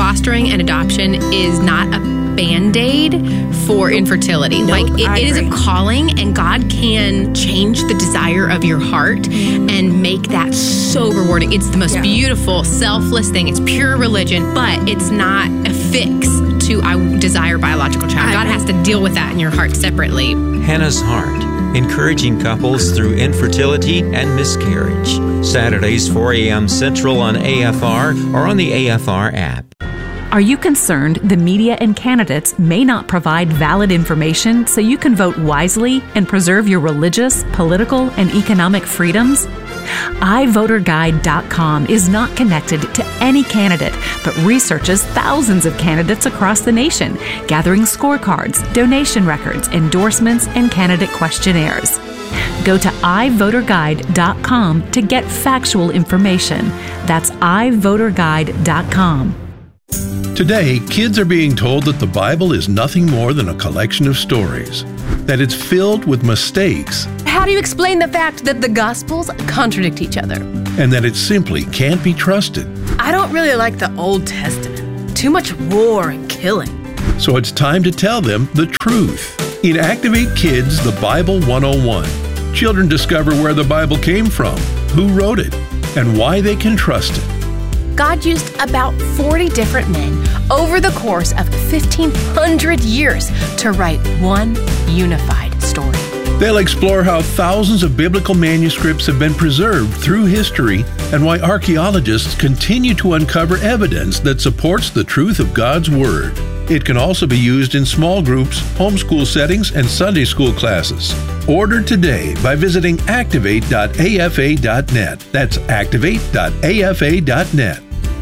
fostering and adoption is not a Band-Aid for infertility. It is a calling, and God can change the desire of your heart and make that so rewarding. It's the most beautiful, selfless thing. It's pure religion, but it's not a fix to I desire biological child. God has to deal with that in your heart separately. Hannah's Heart, encouraging couples through infertility and miscarriage. Saturdays, 4 a.m. Central on AFR or on the AFR app. Are you concerned the media and candidates may not provide valid information so you can vote wisely and preserve your religious, political, and economic freedoms? iVoterGuide.com is not connected to any candidate, but researches thousands of candidates across the nation, gathering scorecards, donation records, endorsements, and candidate questionnaires. Go to iVoterGuide.com to get factual information. That's iVoterGuide.com. Today, kids are being told that the Bible is nothing more than a collection of stories, that it's filled with mistakes. How do you explain the fact that the Gospels contradict each other? And that it simply can't be trusted. I don't really like the Old Testament. Too much war and killing. So it's time to tell them the truth. In Activate Kids, the Bible 101, children discover where the Bible came from, who wrote it, and why they can trust it. God used about 40 different men over the course of 1,500 years to write one unified story. They'll explore how thousands of biblical manuscripts have been preserved through history and why archaeologists continue to uncover evidence that supports the truth of God's Word. It can also be used in small groups, homeschool settings, and Sunday school classes. Order today by visiting activate.afa.net. That's activate.afa.net.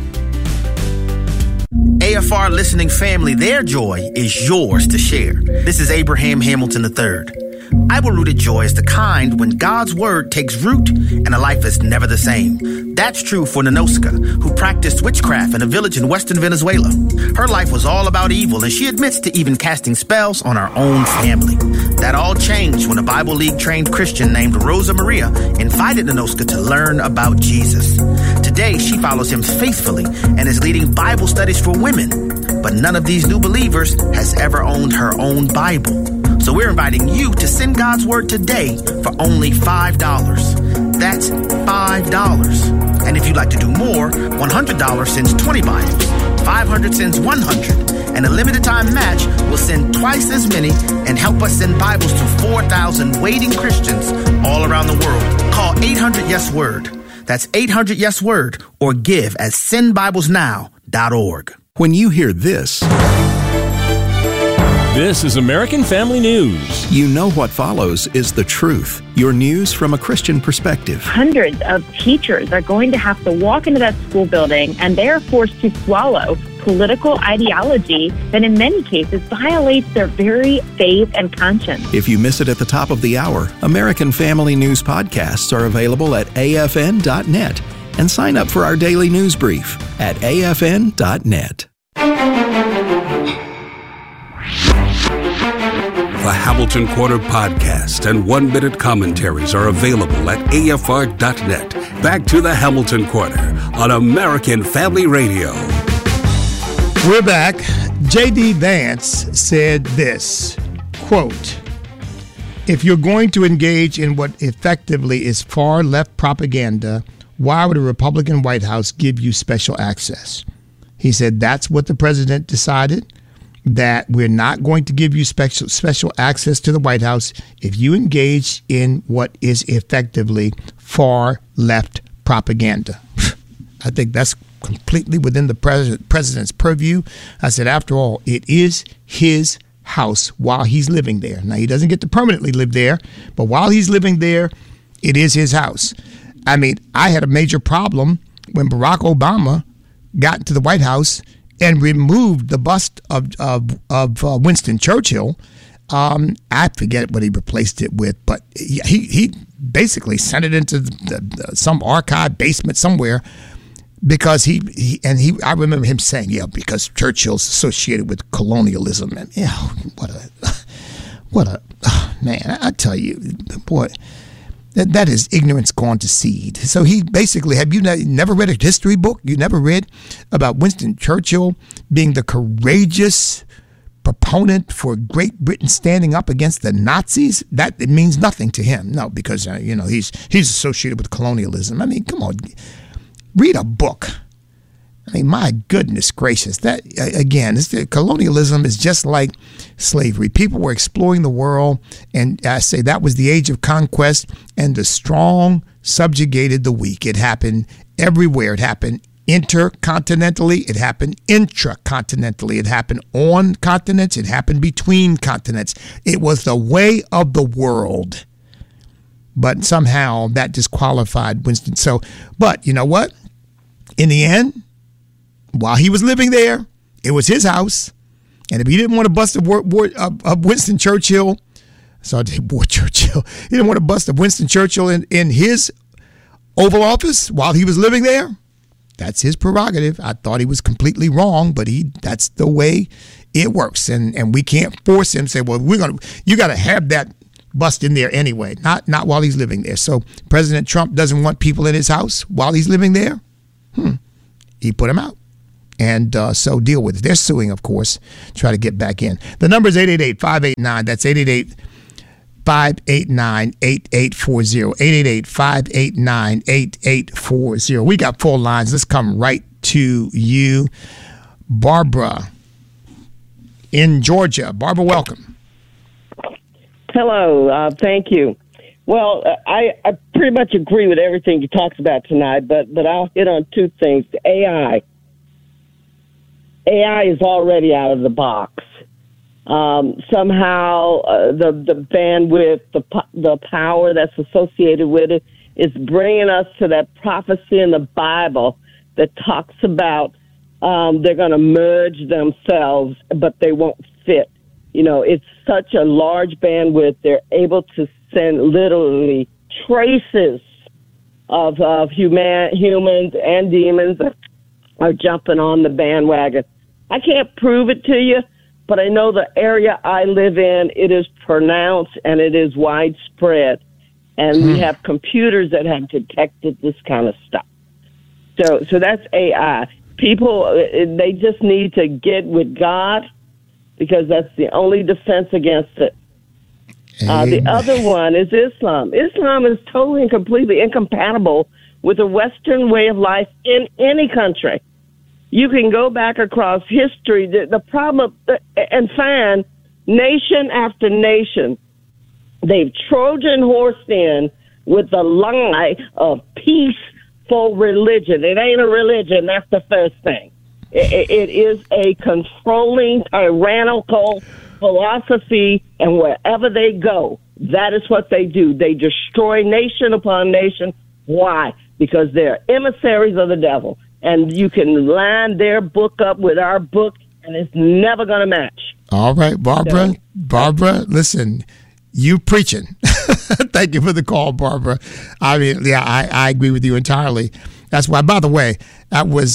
AFR listening family, their joy is yours to share. This is Abraham Hamilton III. Bible-rooted joy is the kind when God's word takes root and a life is never the same. That's true for Nanoska, who practiced witchcraft in a village in western Venezuela. Her life was all about evil, and she admits to even casting spells on her own family. That all changed when a Bible League-trained Christian named Rosa Maria invited Nanoska to learn about Jesus. Today, she follows him faithfully and is leading Bible studies for women. But none of these new believers has ever owned her own Bible. So we're inviting you to send God's word today for only $5. That's $5. And if you'd like to do more, $100 sends 20 Bibles, $500 sends 100, and a limited time match will send twice as many and help us send Bibles to 4,000 waiting Christians all around the world. Call 800-YES-WORD. That's 800-YES-WORD, or give at sendbiblesnow.org. When you hear this is American Family News. You know what follows is the truth. Your news from a Christian perspective. Hundreds of teachers are going to have to walk into that school building, and they are forced to swallow political ideology that in many cases violates their very faith and conscience. If you miss it at the top of the hour, American Family News podcasts are available at afn.net. And sign up for our daily news brief at afn.net. The Hamilton Corner podcast and one-minute commentaries are available at afr.net. Back to the Hamilton Corner on American Family Radio. We're back. J.D. Vance said this, quote, "If you're going to engage in what effectively is far-left propaganda, why would a Republican White House give you special access?" He said that's what the president decided, that we're not going to give you special access to the White House if you engage in what is effectively far-left propaganda. I think that's completely within the president's purview. I said, after all, it is his house while he's living there. Now, he doesn't get to permanently live there, but while he's living there, it is his house. I mean, I had a major problem when Barack Obama got into the White House and removed the bust of Winston Churchill. I forget what he replaced it with, but he basically sent it into some archive basement somewhere because I remember him saying, because Churchill's associated with colonialism, and what a man! I tell you, boy. That is ignorance gone to seed. So he basically, have you never read a history book? You never read about Winston Churchill being the courageous proponent for Great Britain standing up against the Nazis? That it means nothing to him. No, because he's associated with colonialism. I mean, come on, read a book. I mean, my goodness gracious. That again, colonialism is just like slavery. People were exploring the world, and I say that was the age of conquest, and the strong subjugated the weak. It happened everywhere. It happened intercontinentally. It happened intracontinentally. It happened on continents. It happened between continents. It was the way of the world. But somehow that disqualified Winston. But you know what? In the end, while he was living there, it was his house. And if he didn't want to bust a Winston Churchill, he didn't want to bust a Winston Churchill in his Oval Office while he was living there, that's his prerogative. I thought he was completely wrong, but that's the way it works. And we can't force him, say, well, you got to have that bust in there anyway, not while he's living there. So President Trump doesn't want people in his house while he's living there. He put him out. And so deal with it. They're suing, of course, try to get back in. The number is 888-589. That's 888-589-8840. 888-589-8840. We got full lines. Let's come right to you. Barbara in Georgia. Barbara, welcome. Hello. Thank you. Well, I pretty much agree with everything you talked about tonight, but I'll hit on two things. The AI is already out of the box. Somehow the bandwidth, the power that's associated with it is bringing us to that prophecy in the Bible that talks about they're going to merge themselves, but they won't fit. It's such a large bandwidth. They're able to send literally traces of humans and demons are jumping on the bandwagon. I can't prove it to you, but I know the area I live in, it is pronounced and it is widespread. And we have computers that have detected this kind of stuff. So that's AI. People, they just need to get with God because that's the only defense against it. The other one is Islam. Islam is totally and completely incompatible with the Western way of life in any country. You can go back across history. The problem, and find nation after nation, they've Trojan horsed in with the lie of peaceful religion. It ain't a religion. That's the first thing. It is a controlling, tyrannical philosophy, and wherever they go, that is what they do. They destroy nation upon nation. Why? Because they're emissaries of the devil. And you can line their book up with our book, and it's never going to match. All right, Barbara. Barbara, listen, you preaching. Thank you for the call, Barbara. I mean, yeah, I agree with you entirely. That's why, by the way, that was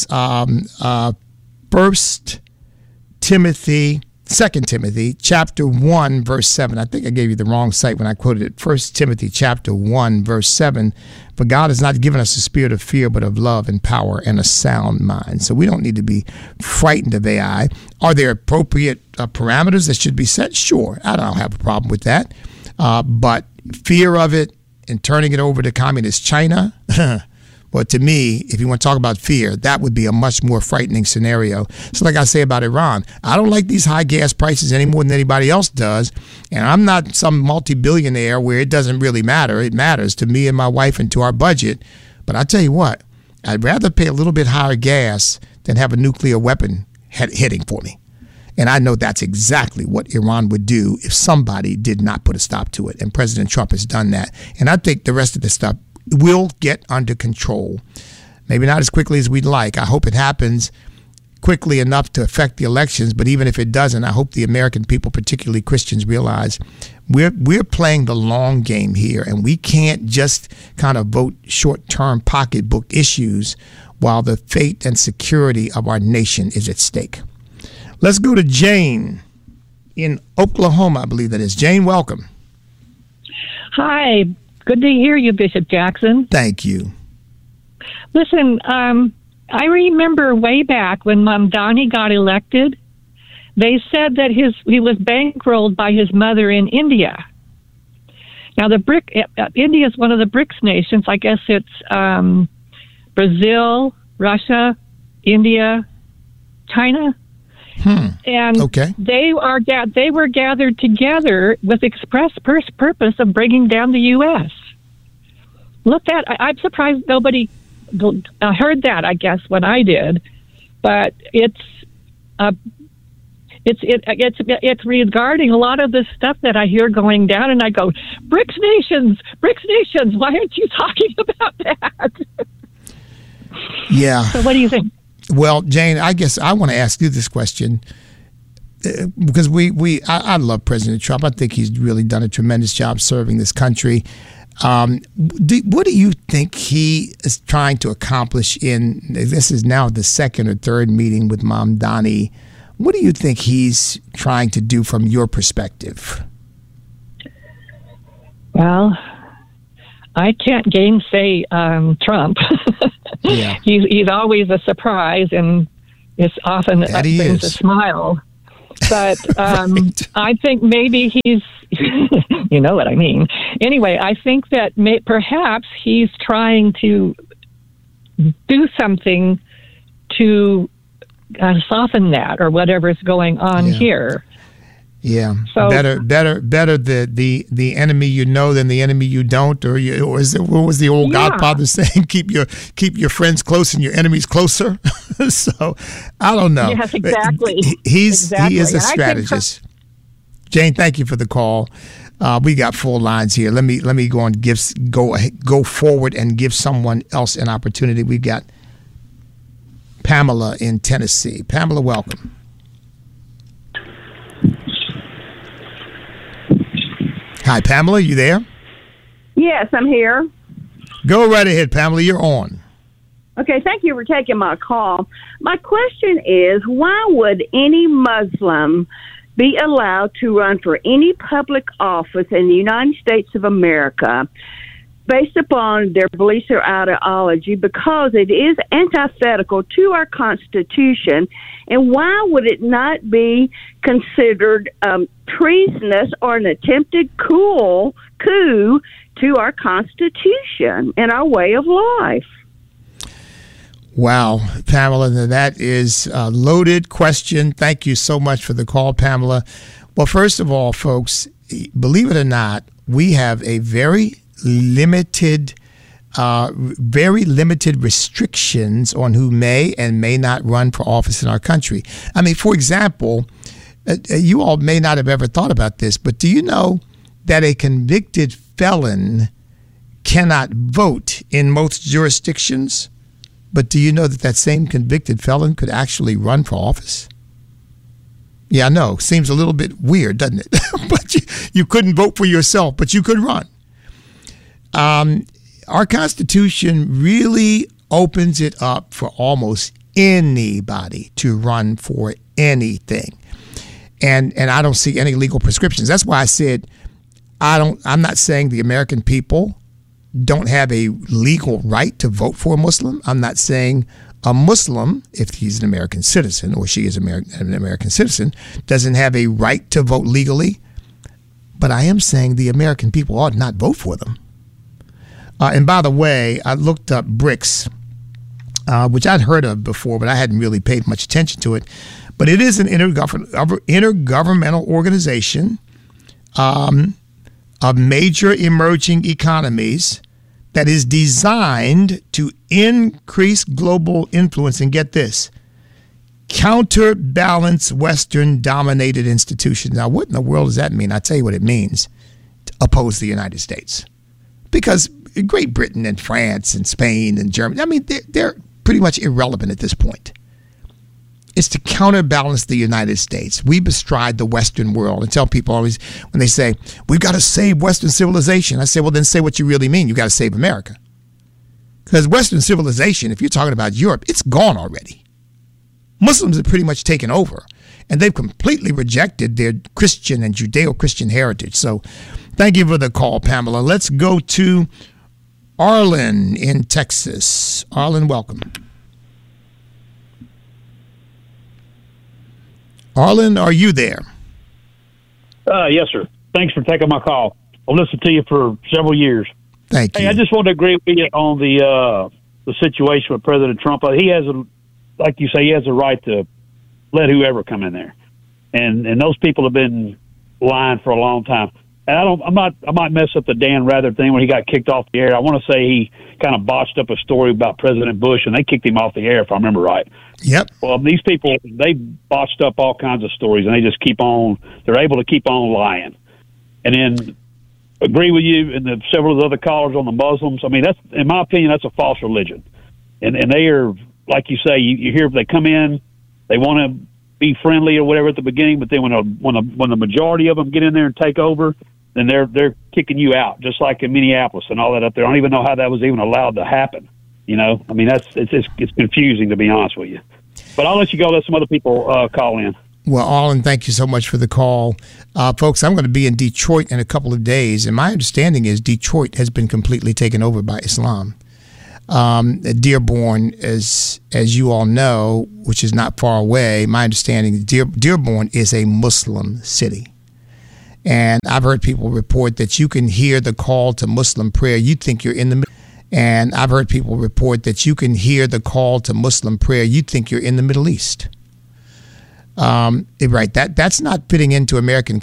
2 Timothy chapter 1, verse 7. I think I gave you the wrong site when I quoted it. 1 Timothy chapter 1, verse 7. For God has not given us a spirit of fear, but of love and power and a sound mind. So we don't need to be frightened of AI. Are there appropriate parameters that should be set? Sure. I don't have a problem with that. But fear of it and turning it over to communist China, well, to me, if you want to talk about fear, that would be a much more frightening scenario. So like I say about Iran, I don't like these high gas prices any more than anybody else does. And I'm not some multi-billionaire where it doesn't really matter. It matters to me and my wife and to our budget. But I tell you what, I'd rather pay a little bit higher gas than have a nuclear weapon hitting for me. And I know that's exactly what Iran would do if somebody did not put a stop to it. And President Trump has done that. And I think the rest of this stuff will get under control. Maybe not as quickly as we'd like. I hope it happens quickly enough to affect the elections, but even if it doesn't, I hope the American people, particularly Christians, realize we're playing the long game here, and we can't just kind of vote short-term pocketbook issues while the fate and security of our nation is at stake. Let's go to Jane in Oklahoma, I believe that is. Jane, welcome. Hi. Good to hear you, Bishop Jackson. Thank you. Listen, I remember way back when Mamdani got elected, they said that he was bankrolled by his mother in India. Now, India is one of the BRICS nations. I guess it's Brazil, Russia, India, China. And they were gathered together with express purpose of bringing down the U.S. Look, I'm surprised nobody heard that. I guess when I did, but it's regarding a lot of the stuff that I hear going down, and I go, BRICS nations. Why aren't you talking about that? Yeah. So what do you think? Well, Jane, I guess I want to ask you this question because I love President Trump. I think he's really done a tremendous job serving this country. What do you think he is trying to accomplish this is now the second or third meeting with Mamdani. What do you think he's trying to do from your perspective? Well, I can't gainsay Trump. Yeah. He's always a surprise, and it's often brings a smile. But right. I think maybe he's, you know what I mean. Anyway, I think that perhaps he's trying to do something to soften that or whatever is going on here. Yeah, so better the enemy you know than the enemy you don't, or what was the old Godfather saying? Keep your friends close and your enemies closer. So I don't know. Yes, exactly. He is a strategist. Jane, thank you for the call. We got full lines here. Let me go and go forward and give someone else an opportunity. We've got Pamela in Tennessee. Pamela, welcome. Hi, Pamela. You there? Yes, I'm here. Go right ahead, Pamela. You're on. Okay, thank you for taking my call. My question is, why would any Muslim be allowed to run for any public office in the United States of America based upon their beliefs or ideology? Because it is antithetical to our Constitution. And why would it not be considered treasonous or an attempted coup to our Constitution and our way of life? Wow, Pamela, that is a loaded question. Thank you so much for the call, Pamela. Well, first of all, folks, believe it or not, we have a very limited restrictions on who may and may not run for office in our country. I mean, for example, you all may not have ever thought about this, but do you know that a convicted felon cannot vote in most jurisdictions? But do you know that same convicted felon could actually run for office? Yeah, I know. Seems a little bit weird, doesn't it? But you couldn't vote for yourself, but you could run. Our Constitution really opens it up for almost anybody to run for anything. And I don't see any legal prescriptions. That's why I said I'm not saying the American people don't have a legal right to vote for a Muslim. I'm not saying a Muslim, if he's an American citizen or she is an American citizen, doesn't have a right to vote legally. But I am saying the American people ought not vote for them. And by the way, I looked up BRICS, which I'd heard of before, but I hadn't really paid much attention to it. But it is an intergovernmental organization of major emerging economies that is designed to increase global influence and, get this, counterbalance Western-dominated institutions. Now, what in the world does that mean? I'll tell you what it means: to oppose the United States. Because Great Britain and France and Spain and Germany, I mean, they're pretty much irrelevant at this point. It's to counterbalance the United States. We bestride the Western world and tell people always, when they say, we've got to save Western civilization, I say, well, then say what you really mean. You got to save America. Because Western civilization, if you're talking about Europe, it's gone already. Muslims have pretty much taken over, and they've completely rejected their Christian and Judeo-Christian heritage. So Thank you for the call, Pamela. Let's go to Arlen in Texas. Arlen, welcome. Arlen, are you there? Yes, sir. Thanks for taking my call. I've listened to you for several years. Thank you. Hey, I just want to agree with you on the situation with President Trump. He has like you say, he has a right to let whoever come in there, and those people have been lying for a long time. And I might mess up the Dan Rather thing when he got kicked off the air. I want to say he kind of botched up a story about President Bush, and they kicked him off the air, if I remember right. Yep. Well, these people, they botched up all kinds of stories, and they just they're able to keep on lying. And then agree with you and several of the other callers on the Muslims. I mean, that's, in my opinion, that's a false religion. And they are, like you say, you hear they come in, they want to be friendly or whatever at the beginning, but then when the majority of them get in there and take over, then they're kicking you out, just like in Minneapolis and all that up there. I don't even know how that was even allowed to happen. You know, I mean, it's confusing, to be honest with you. But I'll let you go. Let some other people call in. Well, Arlen, thank you so much for the call. Folks, I'm going to be in Detroit in a couple of days, and my understanding is Detroit has been completely taken over by Islam. Dearborn, as you all know, which is not far away, my understanding is Dearborn is a Muslim city. And I've heard people report that you can hear the call to Muslim prayer. You think you're in the Middle And I've heard people report that you can hear the call to Muslim prayer. You think you're in the Middle East. Right. That's not fitting into American